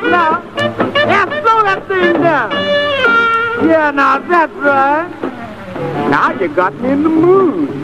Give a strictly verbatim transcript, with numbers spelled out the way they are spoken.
now. Yeah, slow that thing down. Yeah, now that's right. Now you got me in the mood.